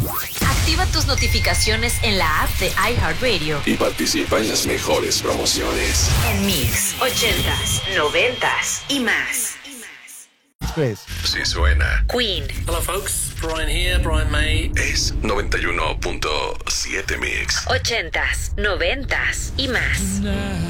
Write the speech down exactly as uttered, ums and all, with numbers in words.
Activa tus notificaciones en la app de iHeartRadio y participa en las mejores promociones. En Mix, ochentas, noventas y más. Express. Sí suena. Queen. Hello folks, Brian here, Brian May. Es noventa y uno punto siete Mix. Ochentas, noventas y más.